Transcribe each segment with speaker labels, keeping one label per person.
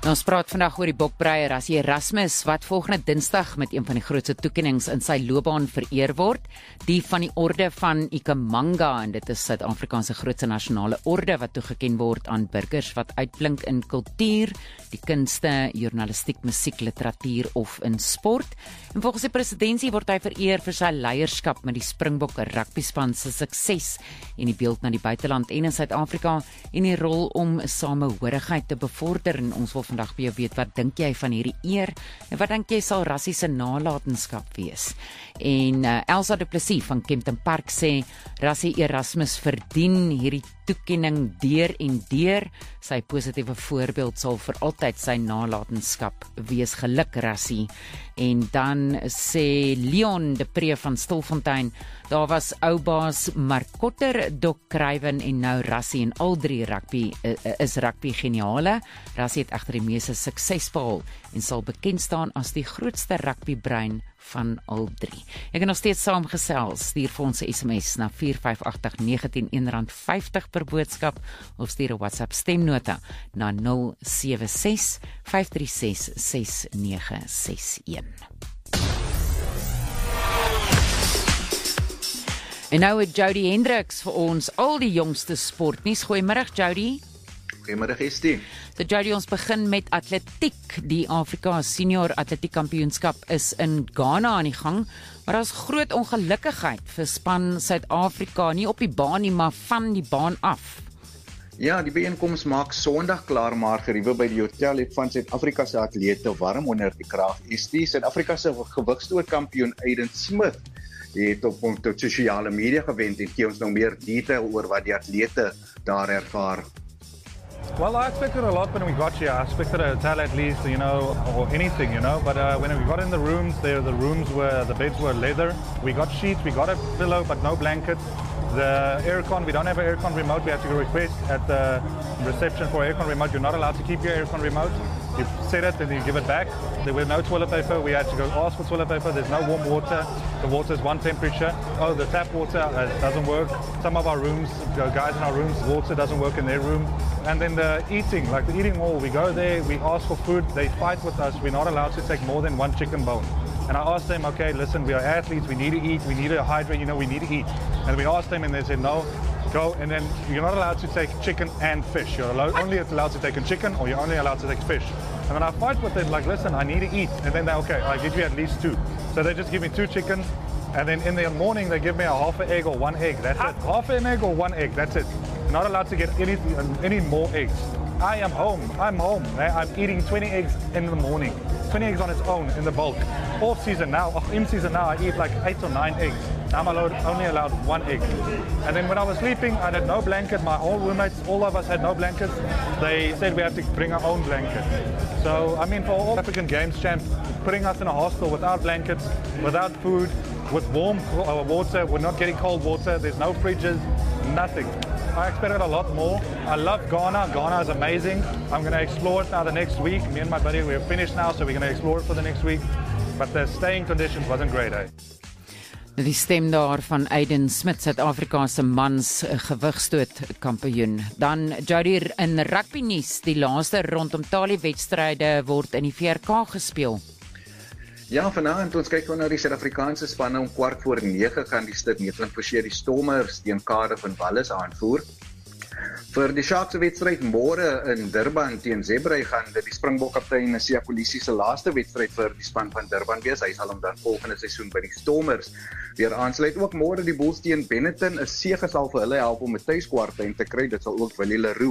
Speaker 1: Ons praat vandag oor die bokbreier Rassie Erasmus, wat volgende Dinsdag met een van die grootste toekennings in sy loopbaan vereer word, die van die orde van Ikhamanga, en dit is Suid-Afrikaanse grootste nasionale orde wat toegeken word aan burgers wat uitblink in kultuur, die kunste, journalistiek, musiek, literatuur of in sport. En volgens die presidentsie word hy vereer vir sy leierskap met die Springbok rugbyspan se sukses en die beeld na die buiteland en in Suid-Afrika en die rol om samehorigheid te bevorder. En ons wil vandag by jou weet, wat dink jy van hierdie eer en wat dink jy sal Rassie se nalatenskap wees? En Elsa Du Plessis van Kempton Park sê Rassie Erasmus verdien hierdie toekenning deur en deur. Sy positiewe voorbeeld sal vir altyd sy nalatenskap wees. Geluk Rassie. En dan sê Leon de Pre van Stilfontein, daar was ou baas Mark Kotter, Doc Craven en nou Rassie, en al drie is rugby geniale. Rassie het egter die meeste sukses behaal en sal bekend staan as die grootste rugbybrein van al drie. Ek kan nog steeds saamgesels. Stuur vir ons 'n SMS na 45889, R1.50 per boodskap, of stuur 'n WhatsApp stemnota na 076 536 6961. En nou het Jody Hendricks vir ons al die jongste sportnuus. Goeiemiddag Jody.
Speaker 2: Goeiemiddag Estie.
Speaker 1: So Jody, ons begin met atletiek. Die Afrika Senior Atletiek Kampioenskap is in Ghana aan die gang, maar daar is groot ongelukkigheid vir span Suid-Afrika, nie op die baan nie, maar van die baan af.
Speaker 2: Ja, die bijeenkoms maak Sondag klaar, maar geriewe by die hotel het van Suid-Afrika se atlete warm onder die kraag. Estie, Suid-Afrika se gewigstoorkampioen Aiden Smith het op sosiale media gewend en gee ons nou meer detail oor wat die atlete daar ervaar.
Speaker 3: Well, I expected a lot when we got here. I expected a hotel at least, or anything, But when we got in the rooms, the beds were leather. We got sheets, we got a pillow, but no blanket. The aircon, we don't have an aircon remote. We have to request at the reception for aircon remote. You're not allowed to keep your aircon remote. You set it and you give it back. There was no toilet paper. We had to go ask for toilet paper. There's no warm water. The water is one temperature. Oh, the tap water doesn't work. Some of our rooms, the guys in our rooms, water doesn't work in their room. And then the eating, like the eating hall, we go there, we ask for food. They fight with us. We're not allowed to take more than one chicken bone. And I asked them, okay, listen, we are athletes. We need to eat. We need to hydrate. We need to eat. And we asked them and they said, no, go. And then you're not allowed to take chicken and fish. You're only allowed to take a chicken, or you're only allowed to take fish. And then I fight with them, like, listen, I need to eat. And then they, okay, I'll give you at least two. So they just give me 2 chickens. And then in the morning, they give me a half an egg or 1 egg. That's it. Half an egg or 1 egg. That's it. You're not allowed to get any more eggs. I am home. I'm home. I'm eating 20 eggs in the morning. 20 eggs on its own in the bulk. Off season now, in season now, I eat like 8 or 9 eggs. I'm only allowed 1 egg. And then when I was sleeping, I had no blanket. My whole roommates, all of us had no blankets. They said we have to bring our own blanket. So, I mean, for all African Games champ, putting us in a hostel without blankets, without food, with warm water, we're not getting cold water, there's no fridges, nothing. I expected a lot more. I love Ghana. Ghana is amazing. I'm going to explore it now the next week. Me and my buddy, we're finished now, so we're going to explore it for the next week. But the staying conditions wasn't great, eh?
Speaker 1: Die stem daar van Aiden Smith, Suid-Afrika se mans gewigstoot kampioen. Dan Jody, in rugby nuus, die laaste rondom taliewedstryde word in die VRK gespeel.
Speaker 2: Ja, vanaand ons kyk na die Suid-Afrikaanse spanne om 8:45 gaan die Stit Netling Forsie die Stormers teen Cardiff en Wallis aanvoer. Vir die Sharks se wedstryd môre in Durban teen Zebra gaan dit die Springbok kaptein Siya Kolisi se laaste wedstryd vir die span van Durban wees. Hy sal hom dan volgende seisoen by die Stormers weer aansluit. Ook môre die Bulls teen Benetton, 'n sege sal vir hulle help om 'n tuiskwartyn te kry. Dit sal ook Willie Leroux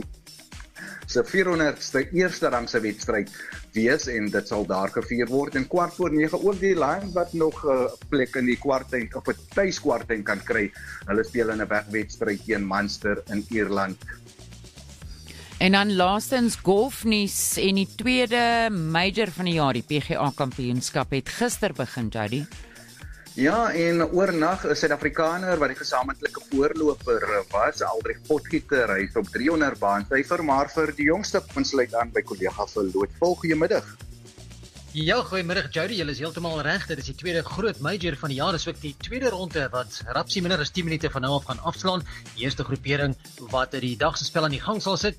Speaker 2: se 400ste eerste rangse wedstryd wees en dit sal daar gevier word. En 8:45 ook die Lions wat nog 'n plek in die kwartyn of 'n tuiskwartyn kan kry. Hulle speel in 'n wegwedstryd teen Munster in Ierland.
Speaker 1: En dan laastens golfnuus en die tweede major van die jaar, die PGA Kampioenskap het gister begin, Jody.
Speaker 2: Ja, en oornag 'n Suid-Afrikaner wat die gesamentlike voorloper was, Aldrich Potgieter, hy is op 300 baansyfer, maar vir die jongste insluit aan by kollega Verloot. Goeiemiddag.
Speaker 4: Ja, goeiemiddag Jody, julle is heeltemal reg. Dit is die tweede groot major van die jaar, dis ook die tweede ronde wat rapsie minder as 10 minute van nou af gaan afslaan. Die eerste groepering wat die dag se spel aan die gang sal sit.